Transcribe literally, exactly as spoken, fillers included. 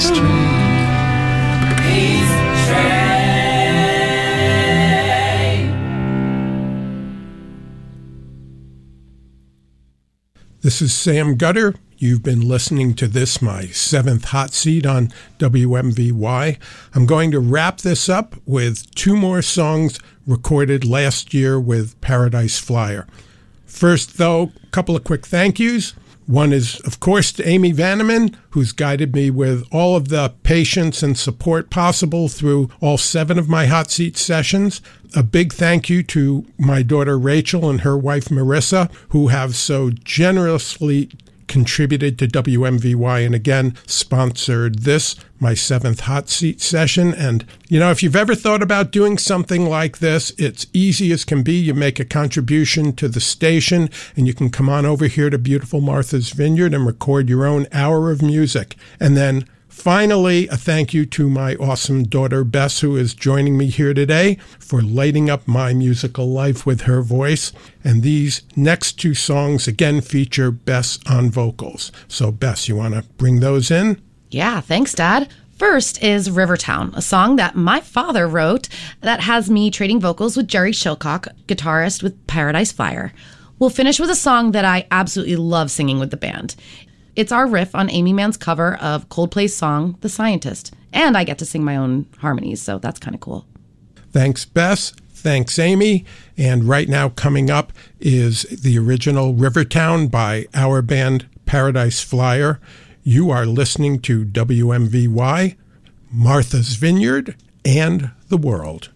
Peace Train. Peace Train. This is Sam Gutter. You've been listening to this, my seventh hot seat on W M V Y. I'm going to wrap this up with two more songs recorded last year with Paradise Flyer. First, though, a couple of quick thank yous. One is, of course, to Amy Vanneman, who's guided me with all of the patience and support possible through all seven of my hot seat sessions. A big thank you to my daughter Rachel and her wife Marissa, who have so generously contributed to W M V Y and again sponsored this, my seventh hot seat session. And, you know, if you've ever thought about doing something like this, it's easy as can be. You make a contribution to the station and you can come on over here to beautiful Martha's Vineyard and record your own hour of music. And then finally, a thank you to my awesome daughter, Bess, who is joining me here today for lighting up my musical life with her voice. And these next two songs, again, feature Bess on vocals. So, Bess, you want to bring those in? Yeah, thanks, Dad. First is Rivertown, a song that my father wrote that has me trading vocals with Jerry Shilcock, guitarist with Paradise Flyer. We'll finish with a song that I absolutely love singing with the band. It's our riff on Amy Mann's cover of Coldplay's song, The Scientist. And I get to sing my own harmonies, so that's kind of cool. Thanks, Bess. Thanks, Amy. And right now coming up is the original Rivertown by our band, Paradise Flyer. You are listening to W M V Y, Martha's Vineyard, and the world.